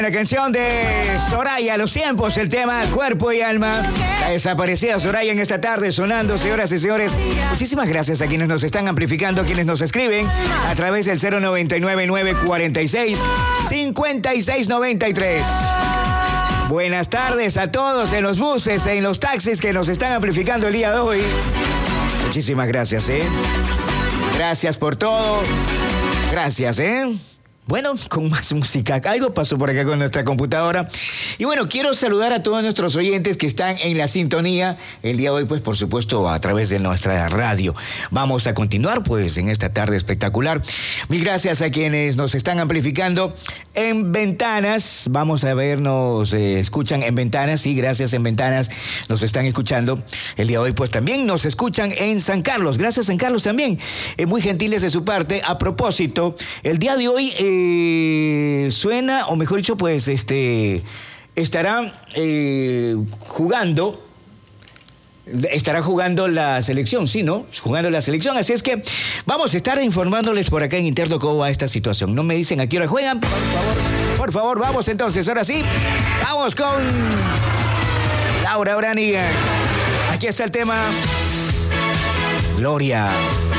La canción de Soraya, Los Tiempos, el tema Cuerpo y Alma. La desaparecida Soraya en esta tarde sonando, señoras y señores. Muchísimas gracias a quienes nos están amplificando, a quienes nos escriben a través del 099-946-5693. Buenas tardes a todos en los buses, en los taxis que nos están amplificando el día de hoy. Muchísimas gracias, Gracias por todo. Gracias, Bueno, con más música. Algo pasó por acá con nuestra computadora. Y bueno, quiero saludar a todos nuestros oyentes que están en la sintonía el día de hoy, pues por supuesto a través de nuestra radio. Vamos a continuar pues en esta tarde espectacular. Mil gracias a quienes nos están amplificando en Ventanas. Vamos a ver, nos escuchan en Ventanas. Sí, gracias, en Ventanas nos están escuchando. El día de hoy pues también nos escuchan en San Carlos. Gracias, San Carlos, también. Muy gentiles de su parte. A propósito, el día de hoy suena, o mejor dicho, pues estará jugando la selección, ¿sí, no? Jugando la selección, así es que vamos a estar informándoles por acá en interno cómo va esta situación. No me dicen a qué hora juegan, por favor, vamos entonces, ahora sí, vamos con Laura Branigan. Aquí está el tema Gloria.